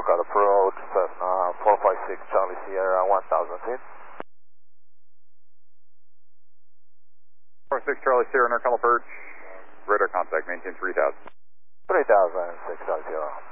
NorCal approach, 456 Charlie Sierra, 1000 feet. 46 Charlie Sierra, NorCal approach, radar contact, maintain 3000. 3006 Charlie Sierra.